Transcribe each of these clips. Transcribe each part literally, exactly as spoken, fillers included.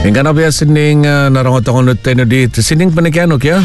Hingga na biya sining uh, narangot akong nuteno di sining panikiano kaya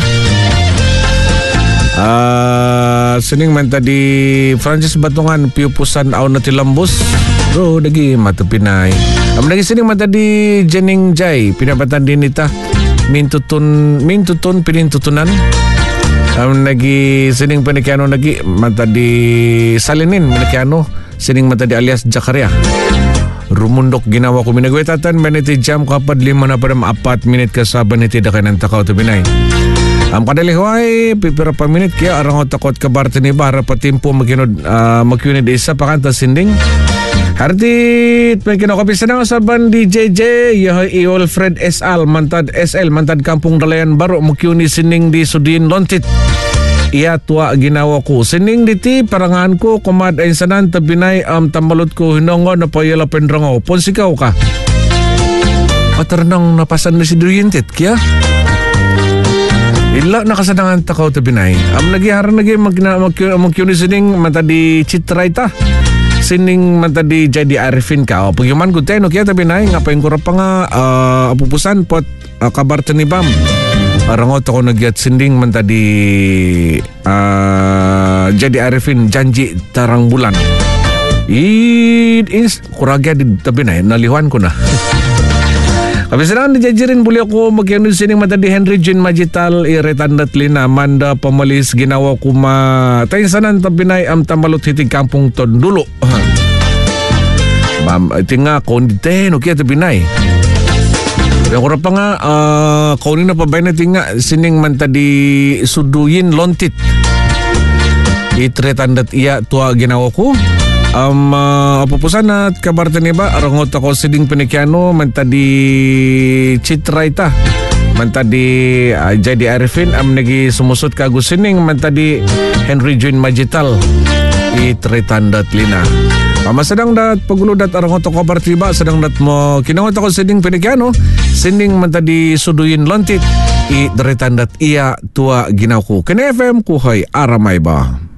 uh, sining man tadi Francis Batungan piupusan aw na tilambos bro dagi mata Pinay am lagi sining man tadi Jening Jai pinabatan din ita mintutun mintutun pinintutunan am lagi sining panikiano lagi man tadi Salinin panikiano sining man tadi alias Jakaria rumundok ginawa ko minagwetatan maniti jam kapad lima na padam apat minit kasaban iti da kanan takaw to Pinay. Am kadalihuay pipira pa minit kaya arangot takot kabarte ni bara patimpo makinod uh, makyunid isa pakanta sinding. Hartit may kinakapisa na saban di J J yahay i Wilfred S L mantad S L mantad Kampung Dalayan Baro makyuni sinding di Sudin Lontit. Iya tua ginawa ko. Sining diti parangan ko kumad ay sanan tabinay am um, tambalot ko hinongo na payala pendrangaw. Ponsikaw ka. Patarnang napasan na si Duyentit kaya. Ila nakasanangan takaw tabinay. Am nagiharan nagi magkyuni sining matadi Chitraita. Sining matadi jadi Arifin ka. O pagyuman ko tayo kaya tabinay ngapain ko pa nga uh, apupusan pot uh, kabar tanibam. Arangot ako nagyat sinding man tadi uh, jadi Arifin janji tarang bulan. It is kuragya di tabi na nalihuan ko na. Kapis na najajirin buli ako magyanod sining man tadi Henry Jean Magital iretandat lina manda pamalis ginawa ko ma tayo sanan tabi na am tamalot hitig Kampung Tondulo. Ma'am iti nga kondite no kaya tabi na eh. Yung kura pa nga, uh, kaunin na pa ba na tinga, sining man tadi Suduyin Lontit. Itretandat iya tua ginawa ko. Um, uh, apupusan at kabarte ni ba, arangot ako sining panikiano, man tadi Chitraita. Man tadi uh, jadi Arifin, am nagi sumusot kago sining, man tadi Henry Jean Magital. Itretandat lina. Pama sedang dat paguludat arangot ako partiba sedang dat mo kinangot ako sining panikiano sining man tadi Suduyin Lontit i deretan dat iya tua ginaw ko. Ken F M kuhay aramay ba.